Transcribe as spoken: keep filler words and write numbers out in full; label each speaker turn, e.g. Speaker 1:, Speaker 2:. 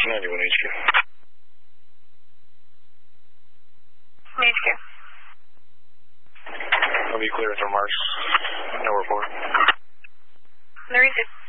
Speaker 1: ninety-one H Q.
Speaker 2: H Q.
Speaker 1: I'll be clear for Mars. No report.
Speaker 2: No receipt.